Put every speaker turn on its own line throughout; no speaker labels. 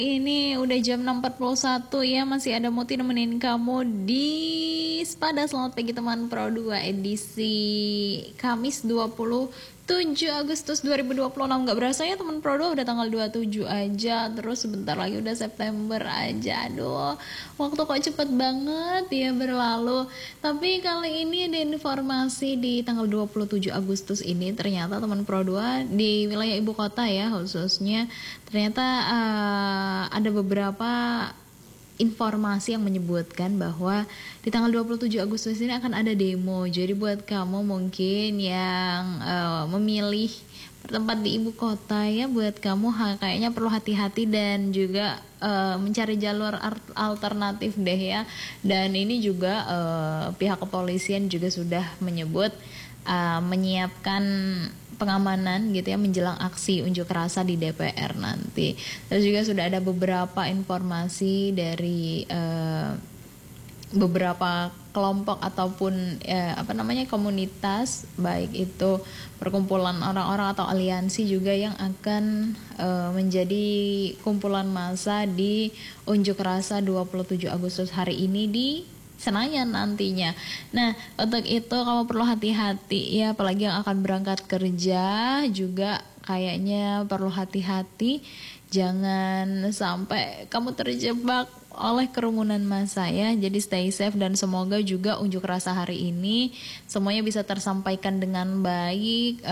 Ini udah jam 6.41 ya, masih ada Muti nemenin kamu di Spada. Selamat pagi teman Pro 2 edisi Kamis 27 Agustus 2026. Gak berasa ya teman Pro 2 udah tanggal 27 aja, terus sebentar lagi udah September aja. Aduh, waktu kok cepet banget ya berlalu. Tapi kali ini ada informasi di tanggal 27 Agustus ini, ternyata teman Pro 2 di wilayah ibu kota ya khususnya, ternyata ada beberapa informasi yang menyebutkan bahwa di tanggal 27 Agustus ini akan ada demo. Jadi buat kamu mungkin yang memilih bertempat di ibu kota ya, buat kamu kayaknya perlu hati-hati dan juga mencari jalur alternatif deh ya. Dan ini juga pihak kepolisian juga sudah menyebut menyiapkan pengamanan gitu ya menjelang aksi unjuk rasa di DPR nanti. Terus juga sudah ada beberapa informasi dari beberapa kelompok ataupun komunitas, baik itu perkumpulan orang-orang atau aliansi juga yang akan menjadi kumpulan massa di unjuk rasa 27 Agustus hari ini di Senayan nantinya. Nah, untuk itu kamu perlu hati-hati ya, apalagi yang akan berangkat kerja juga kayaknya perlu hati-hati. Jangan sampai kamu terjebak oleh kerumunan massa ya. Jadi stay safe dan semoga juga unjuk rasa hari ini semuanya bisa tersampaikan dengan baik,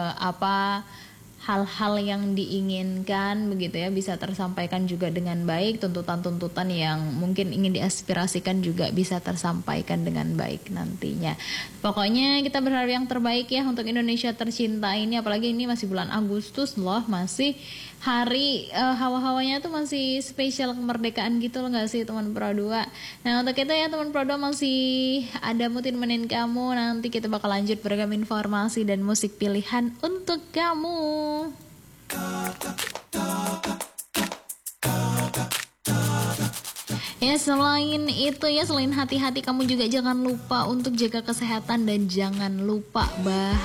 hal-hal yang diinginkan begitu ya bisa tersampaikan juga dengan baik, tuntutan-tuntutan yang mungkin ingin diaspirasikan juga bisa tersampaikan dengan baik nantinya. Pokoknya kita berharap yang terbaik ya untuk Indonesia tercinta ini, apalagi ini masih bulan Agustus loh, masih hari hawa-hawanya tuh masih spesial kemerdekaan gitu loh gak sih teman Pro 2. Nah untuk kita ya teman Pro 2 masih ada Mutin nemenin kamu, nanti kita bakal lanjut beragam informasi dan musik pilihan untuk kamu. Ya selain itu ya, selain hati-hati kamu juga jangan lupa untuk jaga kesehatan dan jangan lupa